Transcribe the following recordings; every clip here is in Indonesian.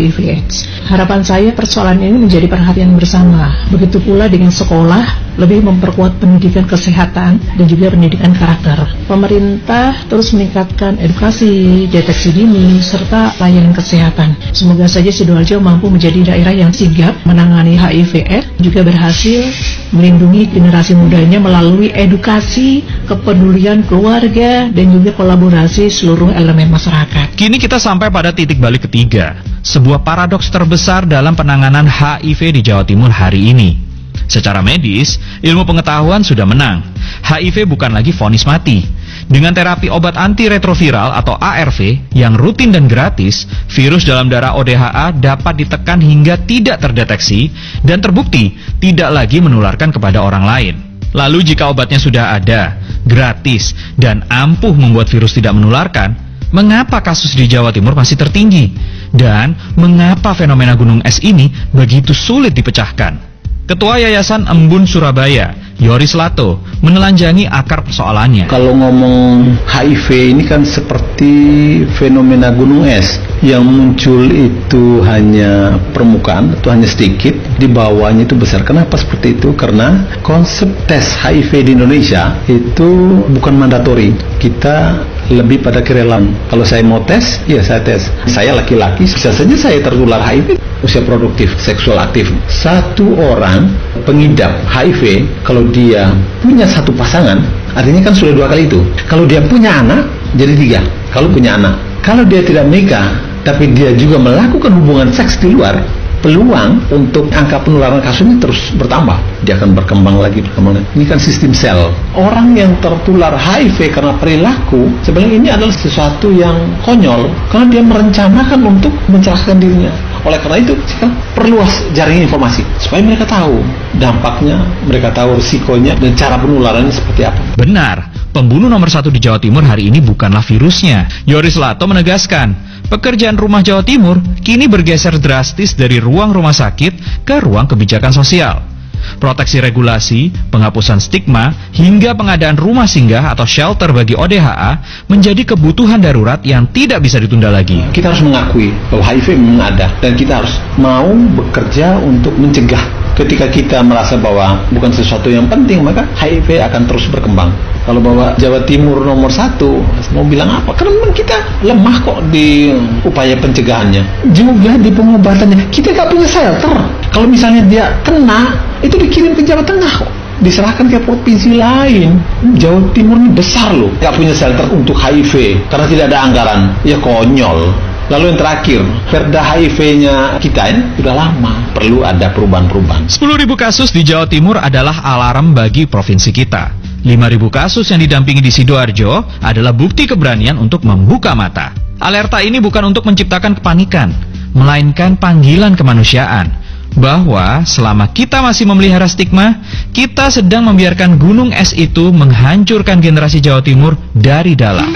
HIV/AIDS. Harapan saya persoalan ini menjadi perhatian bersama. Begitu pula dengan sekolah, lebih memperkuat pendidikan kesehatan dan juga pendidikan karakter. Pemerintah terus meningkatkan edukasi, deteksi dini, serta layanan kesehatan. Semoga saja Sidoarjo mampu menjadi daerah yang sigap menangani HIV/AIDS, juga berhasil melindungi generasi mudanya melalui edukasi, kepedulian keluarga, dan juga kolaborasi seluruh elemen masyarakat. Kini kita sampai pada titik balik ketiga, sebuah paradoks terbesar dalam penanganan HIV di Jawa Timur hari ini. Secara medis, ilmu pengetahuan sudah menang. HIV bukan lagi vonis mati. Dengan terapi obat antiretroviral atau ARV yang rutin dan gratis, virus dalam darah ODHA dapat ditekan hingga tidak terdeteksi dan terbukti tidak lagi menularkan kepada orang lain. Lalu jika obatnya sudah ada, gratis, dan ampuh membuat virus tidak menularkan, mengapa kasus di Jawa Timur masih tertinggi? Dan mengapa fenomena gunung es ini begitu sulit dipecahkan? Ketua Yayasan Embun Surabaya, Yoris Lato, menelanjangi akar persoalannya. Kalau ngomong HIV ini kan seperti fenomena gunung es. Yang muncul itu hanya permukaan, itu hanya sedikit, di bawahnya itu besar. Kenapa seperti itu? Karena konsep tes HIV di Indonesia itu bukan mandatori. Kita lebih pada kerelaan. Kalau saya mau tes, ya saya tes. Saya laki-laki, bisa saja saya tertular HIV. Usia produktif, seksual aktif. Satu orang pengidap HIV, kalau dia punya satu pasangan, artinya kan sudah 2 kali itu. Kalau dia punya anak, jadi 3. Kalau punya anak. Kalau dia tidak menikah, tapi dia juga melakukan hubungan seks di luar, peluang untuk angka penularan kasusnya terus bertambah. Dia akan berkembang lagi. Ini kan sistem sel. Orang yang tertular HIV karena perilaku, sebenarnya ini adalah sesuatu yang konyol, karena dia merencanakan untuk mencelakakan dirinya. Oleh karena itu, kita perluas jaringan informasi supaya mereka tahu dampaknya, mereka tahu risikonya, dan cara penularannya seperti apa. Benar, pembunuh nomor 1 di Jawa Timur hari ini bukanlah virusnya. Yoris Lato menegaskan, pekerjaan rumah Jawa Timur kini bergeser drastis dari ruang rumah sakit ke ruang kebijakan sosial. Proteksi regulasi, penghapusan stigma, hingga pengadaan rumah singgah atau shelter bagi ODHA menjadi kebutuhan darurat yang tidak bisa ditunda lagi. Kita harus mengakui bahwa HIV memang ada, dan kita harus mau bekerja untuk mencegah. Ketika kita merasa bahwa bukan sesuatu yang penting, maka HIV akan terus berkembang. Kalau bahwa Jawa Timur nomor 1, mau bilang apa? Karena memang kita lemah kok di upaya pencegahannya, juga di pengobatannya. Kita nggak punya shelter. Kalau misalnya dia kena, itu dikirim ke Jawa Tengah kok, diserahkan ke provinsi lain. Jawa Timur ini besar loh, nggak punya shelter untuk HIV karena tidak ada anggaran. Ya konyol. Lalu yang terakhir, perda HIV-nya kita ini sudah lama, perlu ada perubahan-perubahan. 10.000 kasus di Jawa Timur adalah alarm bagi provinsi kita. 5.000 kasus yang didampingi di Sidoarjo adalah bukti keberanian untuk membuka mata. Alerta ini bukan untuk menciptakan kepanikan, melainkan panggilan kemanusiaan. Bahwa selama kita masih memelihara stigma, kita sedang membiarkan gunung es itu menghancurkan generasi Jawa Timur dari dalam.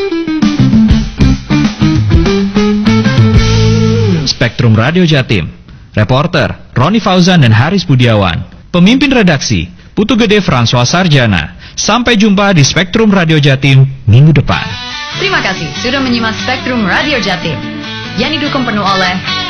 Spektrum Radio Jatim. Reporter Roni Fauzan dan Haris Budiawan. Pemimpin redaksi Putu Gede François Sarjana. Sampai jumpa di Spektrum Radio Jatim minggu depan. Terima kasih sudah menyimak Spektrum Radio Jatim yang didukung penuh oleh